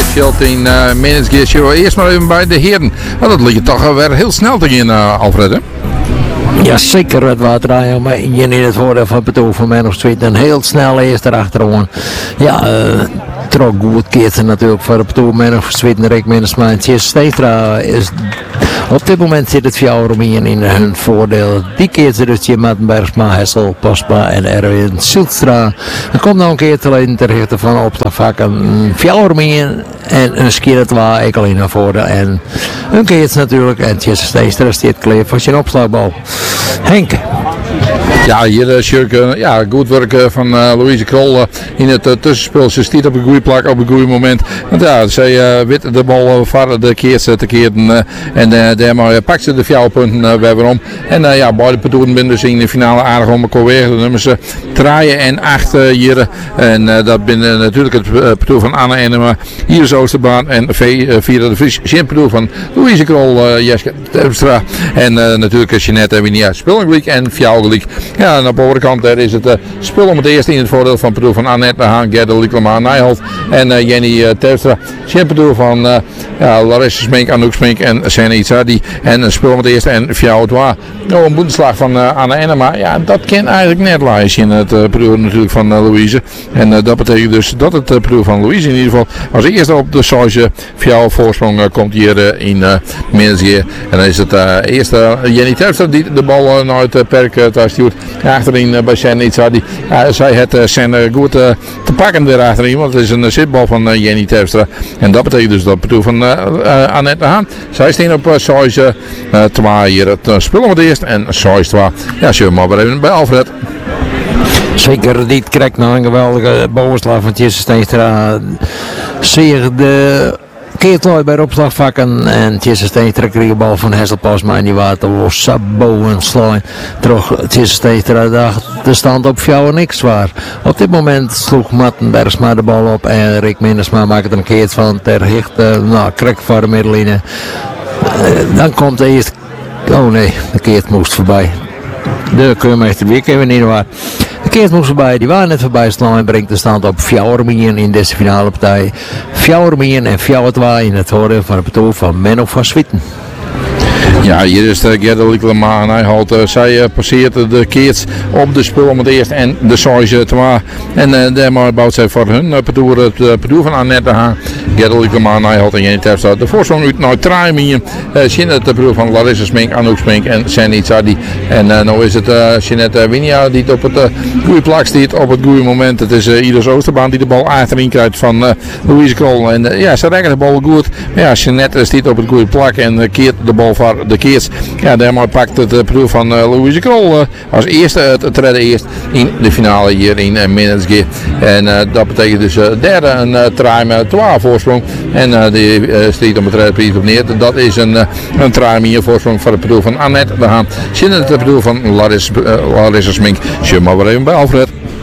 Schild in Minnesgear. Eerst maar even bij de heren. Maar dat ligt toch weer heel snel te gaan, Alfred, hè? Ja, zeker het water. Maar je in het voordeel van Petoe van mij nog tweede. En heel snel eerst erachteraan. Ja, trok goed keert natuurlijk voor Petoe mij nog tweede. Rick Minnesma en Steestra is... Op dit moment zit het Fjouwermien in hun voordeel. Die keert ze dus Mattenbergsma, Hessel, Postma en Erwin Silstra. Er komt nog een keer te leiden ter hitte van opslagvakken Fjouwermien en een Skieretwa, ik alleen naar voordeel. En een keert natuurlijk en Jesse Steestra steekt kleef voor zijn opslagbal. Henk. Ja, hier Sjurke, ja, goed werk van Louise Krol in het tussenspel. Ze stiet op een goede plak, op een goede moment. Want ja, zij wit de bal voor de keert te keren. En daarmee pakt ze de 4 punten weer om. En ja, beide partijden binnen dus in de finale aardig om elkaar weer. De nummers 3 en 8 hier. En dat binnen natuurlijk het partij van Anne Enema. Hier is Oosterbaan en via de Vries. Geen partij van Louise Krol, Jeske Terpstra. En natuurlijk Jeanette Winia Spullengliek en Fjouwgliek. Ja, en aan de overkant daar is het spul om het eerste in het voordeel van Perdue van Annette Haan, Gerda Lieklema, Nijholt en Jenny Terpstra. Geen Perdue van Larissa Smink, Anouk Smink en Sene Itzadi. En een spul om het eerste en Fjouwtwa. Nou, een boetenslag van Anne Enema. Ja, dat kan eigenlijk net lijstje in het Perdue natuurlijk van Louise. En dat betekent dus dat het Perdue van Louise in ieder geval als eerste op de Soise Fjouw voorsprong komt hier in Minnesgear. En dan is het eerste Jenny Terpstra die de bal naar het perk thuis stuurt. Achterin bij Sene Itzadi. Zij het Sene goed te pakken weer achterin, want het is een zitbal van Jenny Terpstra. En dat betekent dus dat Perdue van Annette Haan. Zij staan op Soise 2 hier. Het spul om het eerst en Soise 2. Ja, zullen we maar even bij Alfred. Zeker, dit krijgt nog een geweldige bovenslag van Jesse Steenstra. Zeer de keertlooi bij de opslagvakken en Jesse Steenstra kreeg de bal van Hessel Pasma en die water los boven slaan. Terug Jesse Steenstra de stand op jou niks zwaar. Op dit moment sloeg Mattenbergsma de bal op en Rick Minnesma maakt er een keert van ter hicht, krijg voor de middenlijnen. Dan komt de eerste, oh nee, de keert moest voorbij. De keurmeester weer even niet waar. De keert moest voorbij, die waren net voorbij slaan en brengt de stand op Fjouwermien in deze finale partij. Fjouwermien en Fjouwertwa in het voordeel van het partij van Menno van Swieten. Ja, hier is Gerda Lieklema en hij houdt, zij passeert de keerts op de spul om het eerst en de Soise 2. En daarmee bouwt zij voor hun het pardoer van Annette Haan. Gerda Lieklema en hij houdt en Jenny Terpstra. De voorsprong uit naar Traimien. Het pardoer van Larissa Smink, Anouk Smink en Sene Itzadi. En nu is het Jeanette Winia die het op het goede plak staat op het goede moment. Het is Iris Oosterbaan die de bal achterin krijgt van Louise Krol. En ja, ze rekken de bal goed. Maar ja, Jeanette staat op het goede plak en keert de bal voor de keers. Ja, daarmee pakt het proef van Louise Krol als eerste het redden eerst in de finale hier in Minnesgear. En dat betekent dus derde een try met 12 voorsprong. En die staat om het redden op neer. Dat is een try hier voorsprong voor het proef van Annette de Haan. Zin het proef van Larissa Smink. Zullen we maar even bij Alfred.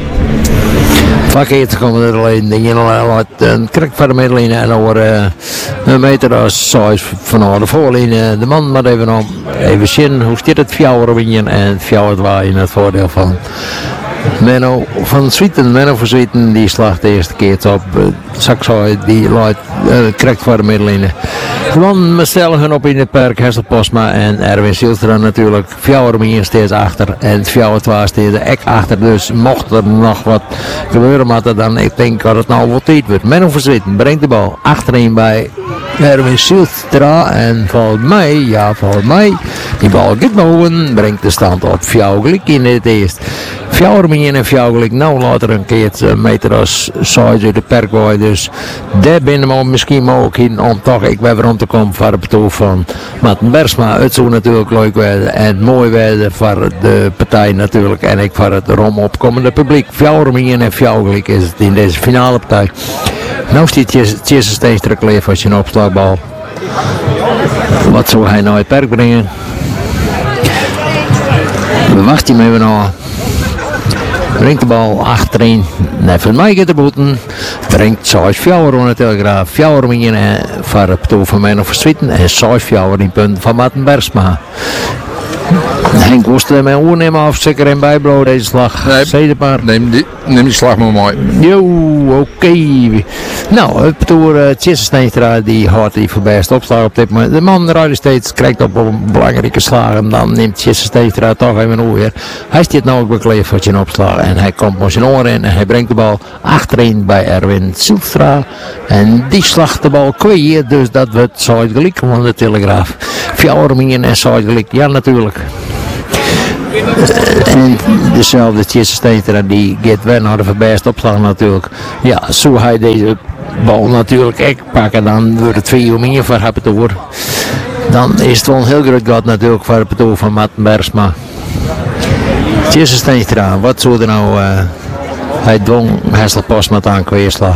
Verkeerd komen er alleen een krik van de middenlijnen en over een meter als size van de voorlijnen. De man maar even om, even zien hoe zit het Fjouwermien en Fjouwertwa in het voordeel van Menno van Swieten. Menno van Swieten die slaagt de eerste keer op Saxoy die krijgt voor de middenlijnen. De man stellen hun op in het perk, Hessel Posma en Erwin Silstra natuurlijk. Fjouwermien steeds achter en Fjouwertwa steeds ek achter. Dus mocht er nog wat gebeuren, maar dan ik denk dat het nou wat tijd wordt. Menno van Swieten brengt de bal achterin bij Erwin Silstra en volgens mij, die bal gaat boven, brengt de stand op Fjouwgelijk in het eerst. Fjouwermien en Fjouwgelijk, nou later een keer meter als size uit de perkboy, dus daar binnen we misschien mogelijk in om toch ik weer rond te komen voor het partij van Mattenbergsma. Het zou natuurlijk leuk worden en mooi worden voor de partij natuurlijk en ik voor het erom opkomende publiek. Fjouwermien en Fjouwgelijk is het in deze finale partij. Nou stiet Jesse Steenstra kleef als je een opslagbal. Wat zou hij nou het perk brengen? We wachten hem even nog. Brengt de bal achterin. Neven mij gaat de boeten. Brengt 6 Fjouwer aan de Telegraaf. Fjouwermien voor het partij van Menno van Swieten. En 6 Fjouwer in punten van Mattenbergsma. Henk moest er mijn oor nemen af, zeker in bijblow deze slag. Nee. Zeg het maar. Neem die slag maar mooi. Jo, oké. Nou, het door Tjesse Steenstra, die houdt die voorbijste opslag op dit moment. De man rijdt steeds, krijgt op een belangrijke slag en dan neemt Tjesse Steenstra toch even een oor weer. Hij stiet nou ook bekleed voor zijn opslag en hij komt met zijn oor in en hij brengt de bal achterin bij Erwin Zielstra. En die slacht de bal kwijt, dus dat wordt Zuid-Gelijk van de Telegraaf. Fjouwermingen en Zuid-Gelijk, ja natuurlijk. En dezelfde Tjesse Steenstra die gaat weer naar de verbijste opslag natuurlijk. Ja, zo hij deze bal natuurlijk echt pakken, dan wordt het 2 uur meer voor het door. Dan is het wel een heel groot gat natuurlijk voor het door van Matten Bergsma. Tjesse Steenstra, wat zou er nou, hij dwong Hesselpas met aan kweerslag.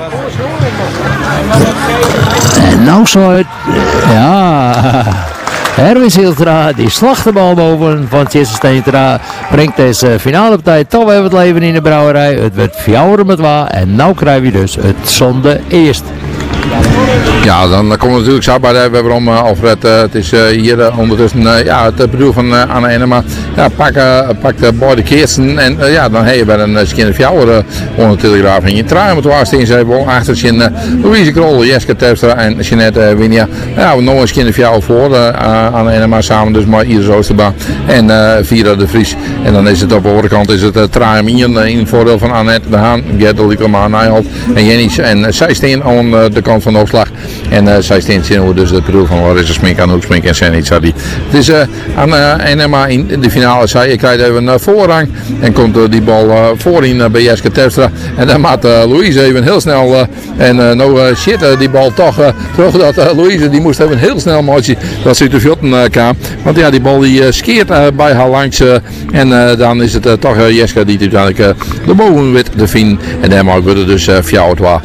En nou zou het, ja... Erwin Zielstra, die slacht de bal boven van Tjesse Steenstra, brengt deze finale partij toch weer het leven in de brouwerij. Het werd 4 met waar en nu krijg je dus het zonde eerst. Ja, dan komen we natuurlijk zo bij de waarom Alfred. Het is hier ondertussen het bedoel van Anne Enema. Ja, pak de beide keersen en dan heb je bij een skin of jouw onder Telegraaf in je trui. Het was in zijn bol achter zijn Louise Krol, Jeske Terpstra en Jeanette Winia. Ja, we nog een skin of jou voor Anne Enema samen dus maar Iris Oosterbaan en Vira de Vries. En dan is het op de overkant is het Traum in het voordeel van Annette de Haan, Gert Liekema, Nijholt en Jennies. En zij staan aan de kant van de opslag. En zij staan dus het bedoel van Larissa Smink, Anouk Smink en Senit Sadi. Het is aan NMA in de finale. Zij krijgt even een voorrang en komt die bal voorin bij Jeske Terpstra. En dan maakt Louise even heel snel die bal toch terug. Dat Louise die moest even heel snel maken dat ze te vjotten kwam. Want ja, die bal die skeert bij haar langs en dan is het toch Jeske die uiteindelijk de bovenwit de fin. En daarmee wordt het dus fjouwt waar.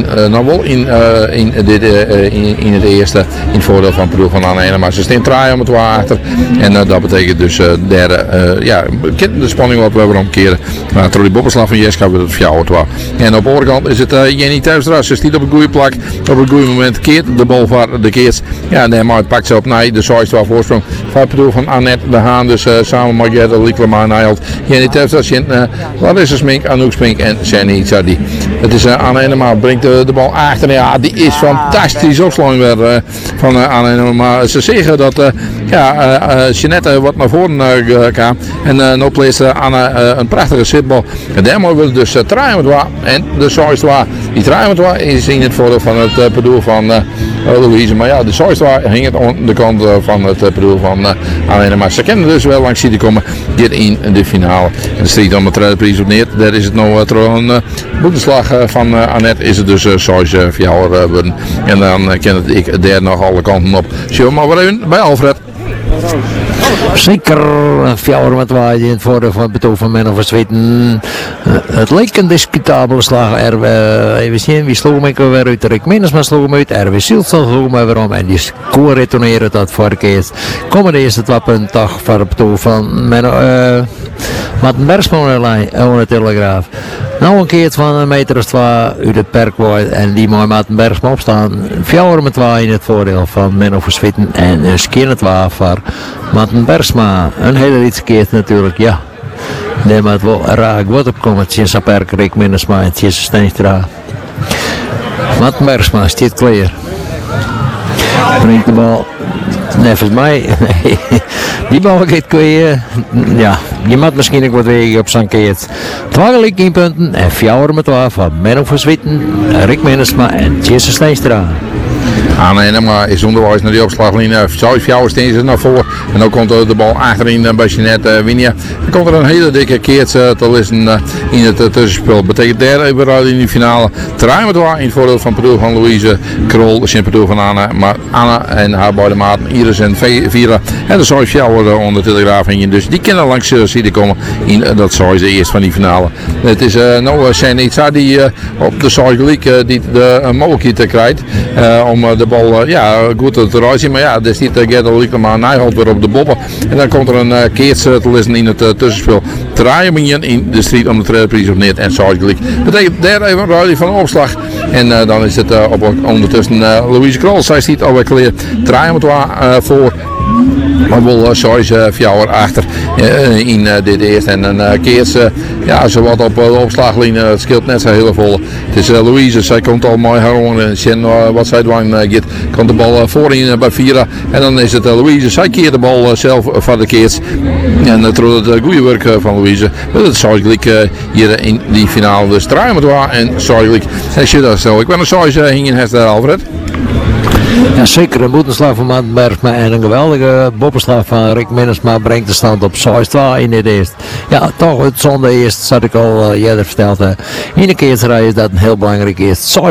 In het eerste in het voordeel van Proef van Anne Enema. Ze staan draaien om het waar achter. En dat betekent dus derde, de spanning wat we weer omkeren. Maar door die boppenslag van Jeska wordt het fjouwt waar. En op de overkant is het Jenny Terpstra. Ze stiet op een goede plak. Op een goede moment keert de bal voor de keers. Ja, en daarmee pakt ze op naar de 6 voorsprong van Proef van Annette de Haan. Dus samen met Gerda Lieklema, Nijholt, Jenny Terpstra, Larissa Smink, Anouk Smink en Jenny Sadi. Het is Anne Enema brengt de bal achter. Ja, die is fantastisch opslag weer van Anne Enema. Maar ze zeggen dat Jeanette wat naar voren kwam. En nu pleegt Anne een prachtige zitbal. En daarmee wil dus draaien met waar. En de 6 waar. Die draaien met waar is in het voordeel van het bedoel van Louise. Maar ja, de 6 waar hing het aan de kant van het bedoel van Anne Enema. Ze kennen dus wel langs zien komen dit in de finale. En de strijd om de tweede prijs op neer. Daar is het nog een boekenslag van Annette. Is het dus 6 voor jou worden. En dan ken ik daar nog alle kanten op. Zullen we maar weer even bij Alfred. Zeker, 4 met waaien in het voordeel van het betoog van Men of Zweden. Het leek een discutabele slag. Even zien, wie sloeg me weer uit? Rick Minnesma sloeg me uit. Erwin Zielstra sloeg me weer om. En die score retourneren dat voor de keer. Komen de eerste 2 punten toch voor het betoog van Matten Bergsma aan de Telegraaf. Nou een keer van een meter of 2 uit het perkwoord en die mooi Matten Bergsma opstaan. 4 met 2 in het voordeel van Menno Verswitten en een keer 2 voor Matten Bergsma. Een hele iets keert natuurlijk, ja. Nee, maar het wel raak wat opkomen. Tjens Perk, Rick Minnesma en Tjesse Steenstra. Matten Bergsma staat klaar. Brengt de bal. Nee, volgens mij, nee. Die bal gaat kwijt. Ja, je moet misschien ook wat wegen op zijn keert. 2 gelijk punten en 4 met 2 van Menno Verswitten, Rick Minnesma en Tjesse Steenstra. Anne Enema is onderwijs naar die opslaglijn. Zou Fjouwer steen ze naar voren. En dan komt de bal achterin bij Jeanette Winia. Dan komt er een hele dikke keert te listen in het tussenspel. Betekent derde even in die finale. Draaien we door in het voordeel van Pedoel van Louise Krol. Zijn Pedoel van Anne. Maar Anne en haar beide maten Iris en Vira. En de zou Fjouwer onder de Telegraaf in. Dus die kunnen langs zien komen in dat zou de eerste van die finale. Het is Senitza die op de Zuid-Gelijk die de mogelijkheid krijgt om de bal goed te rijden. Maar ja, er zit Gerda Lieklema Nijholt weer op de boppen. En dan komt er een keertje te lezen in het tussenspel. draaien in de strijd om de tweede prijs of niet. En zoals gelijk. Betekent daar even een ruiling van de opslag. En dan is het ondertussen Louise Krol. Zij stiet alweer klaar. Draaien we het voor. Maar wel zoals 4 jaar achter in dit eerste. En dan keert ze zo wat op de opslaglijn. Het scheelt net zo heel veel. Het is Louise, zij komt al mooi heron en zien wat zij doen gaat. Komt de bal voorin bij Vira. En dan is het Louise, zij keert de bal zelf van de keert. En terwijl het goede werk van Louise. Dat is zoals gelijk hier in die finale. Dus draaien we het en zoals gelijk. Ik ben er zoals hingen heeft daar Alfred. Ja, zeker een boetenslag van Maartenberg en een geweldige boppenslag van Rick Minnesma brengt de stand op 6-2 in dit eerst. Ja, toch het zonde eerst, zat ik al eerder verteld. In de keersrij is dat een heel belangrijk eerst.